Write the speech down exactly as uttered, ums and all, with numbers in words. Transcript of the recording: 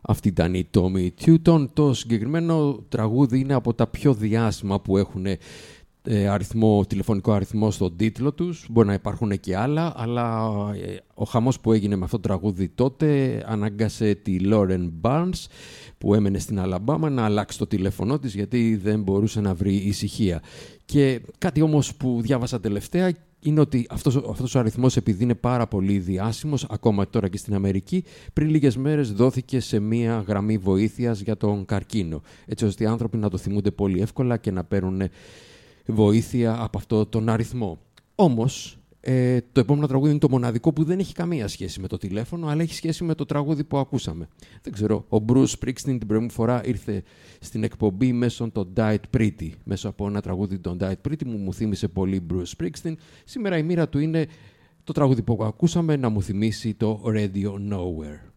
Αυτή ήταν η Tommy Tuton. Το συγκεκριμένο τραγούδι είναι από τα πιο διάσημα που έχουν ε, αριθμό, τηλεφωνικό αριθμό στον τίτλο τους. Μπορεί να υπάρχουν και άλλα, αλλά ε, ο χαμός που έγινε με αυτό το τραγούδι τότε ανάγκασε τη Lauren Barnes, που έμενε στην Αλαμπάμα, να αλλάξει το τηλέφωνό της γιατί δεν μπορούσε να βρει ησυχία. Και κάτι όμως που διάβασα τελευταία είναι ότι αυτός, αυτός ο αριθμός, επειδή είναι πάρα πολύ διάσημος, ακόμα τώρα και στην Αμερική, πριν λίγες μέρες δόθηκε σε μία γραμμή βοήθειας για τον καρκίνο, έτσι ώστε οι άνθρωποι να το θυμούνται πολύ εύκολα και να παίρνουν βοήθεια από αυτό τον αριθμό. Όμως, ε, το επόμενο τραγούδι είναι το μοναδικό που δεν έχει καμία σχέση με το τηλέφωνο, αλλά έχει σχέση με το τραγούδι που ακούσαμε. Δεν ξέρω, ο Bruce Springsteen την προηγούμενη φορά ήρθε στην εκπομπή μέσω των Diet Pretty, μέσω από ένα τραγούδι των Diet Pretty, μου, μου θύμισε πολύ Bruce Springsteen. Σήμερα η μοίρα του είναι το τραγούδι που ακούσαμε να μου θυμίσει το Radio Nowhere.